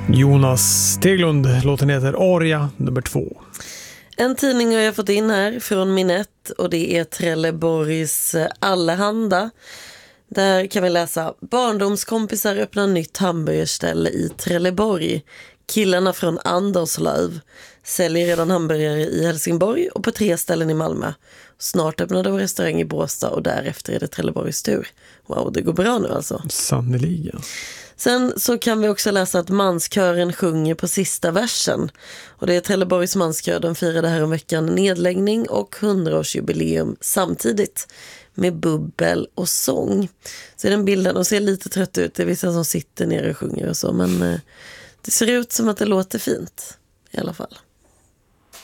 Jonas Steglund, låten heter Aria nummer 2. En tidning har jag fått in här från Minett och det är Trelleborgs Allehanda. Där kan vi läsa: barndomskompisar öppnar nytt hamburgerställe i Trelleborg. Killarna från Anderslöv säljer redan hamburgare i Helsingborg och på 3 ställen i Malmö. Snart öppnar de restaurang i Båstad och därefter är det Trelleborgs tur. Wow, det går bra nu alltså. Sannoliken. Sen så kan vi också läsa att manskören sjunger på sista versen. Och det är Trelleborgs manskör, de firade här om veckan nedläggning och 100-årsjubileum samtidigt med bubbel och sång. Så är den bilden, de ser lite trött ut, det är vissa som sitter ner och sjunger och så, men det ser ut som att det låter fint i alla fall.